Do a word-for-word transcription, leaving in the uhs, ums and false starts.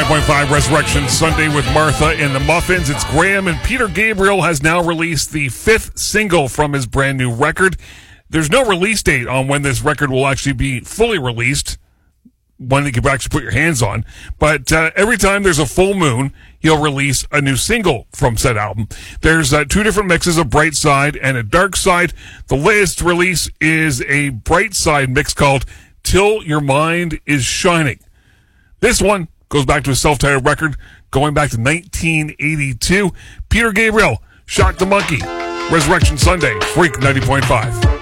ninety point five Resurrection Sunday with Martha and the Muffins. It's Graham, and Peter Gabriel has now released the fifth single from his brand new record. There's no release date on when this record will actually be fully released, one that you can actually put your hands on. But uh, every time there's a full moon, he'll release a new single from said album. There's uh, two different mixes, a bright side and a dark side. The latest release is a bright side mix called Till Your Mind Is Shining. This one goes back to a self-titled record going back to nineteen eighty-two. Peter Gabriel, Shock the Monkey, Resurrection Sunday, Freak ninety point five.